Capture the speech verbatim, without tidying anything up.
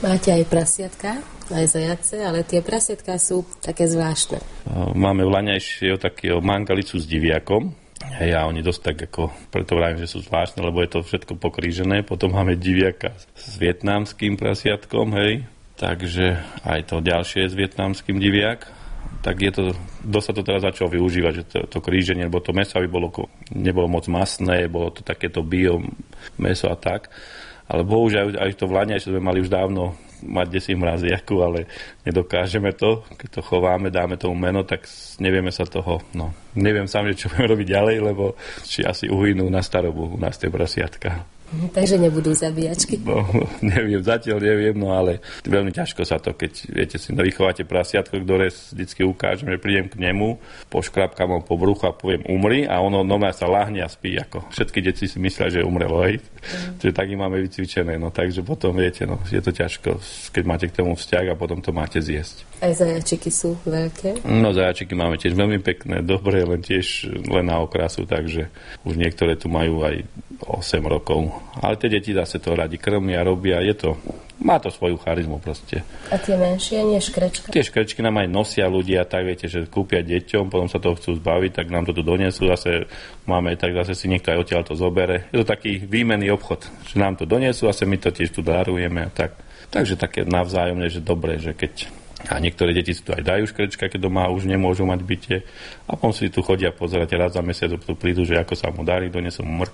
Máte aj prasiatka, aj zajace, ale tie prasiatka sú také zvláštne. Máme vlaňajšieho takého mangalicu s diviakom. Hej, a oni dosť tak ako, preto vravím, že sú zvláštne, lebo je to všetko pokrížené. Potom máme diviaka s vietnamským prasiatkom, hej. Takže aj to ďalšie je s vietnamským diviak. Tak je to, dosť sa to teraz začalo využívať, že to, to kríženie, lebo to mäso by bolo, nebolo moc masné, bolo to takéto bio mäso a tak. Ale bohužiaľ aj to vlaňaj, čo sme mali už dávno mať desi v mraziaku, ale nedokážeme to. Keď to chováme, dáme tomu meno, tak nevieme sa toho, no, neviem sám, že čo budeme robiť ďalej, lebo či asi uhynú na starobu u nás tie prasiatka. Takže nebudú zabíjačky? No, neviem, zatiaľ neviem, no ale veľmi ťažko sa to, keď, viete si, vychováte prasiatko, ktoré vždycky ukážem, že prídem k nemu, poškrapkám ho po bruchu a poviem umri a ono normálne sa lahne a spí, ako všetky deti si myslia, že umrelo, hej. Mm. Čiže tak ich máme vycvičené, no takže potom, viete, no, je to ťažko, keď máte k tomu vzťah a potom to máte zjesť. Aj zajačiky sú veľké? No, zajačiky máme tiež veľmi pekné, dobré, len tiež len na okrasu, takže už niektoré tu majú aj osem rokov. Ale tie deti zase to radi krmia, robia, je to, má to svoju charizmu proste. A tie menšie, nie škrečka? Tie škrečky nám aj nosia ľudia, tak viete, že kúpia deťom, potom sa toho chcú zbaviť, tak nám to tu donesú, zase máme, tak zase si niekto aj odtiaľ to zobere. Je to taký výmenný obchod, že nám to donesú, zase my to tiež tu darujeme a tak. Takže také navzájomne, že dobre, že keď a niektoré deti si tu aj dajú škrečka, keď doma už nemôžu mať bytie. A potom si tu chodia pozerať raz za mesiac, tu prídu, že ako sa mu darí, donesú mu mrkvu.